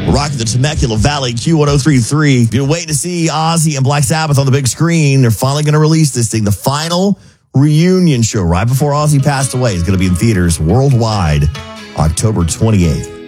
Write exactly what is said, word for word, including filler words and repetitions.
We're rocking the Temecula Valley Q one oh three point three. Been waiting to see Ozzy and Black Sabbath on the big screen. They're finally going to release this thing. The final reunion show right before Ozzy passed away is going to be in theaters worldwide October twenty-eighth.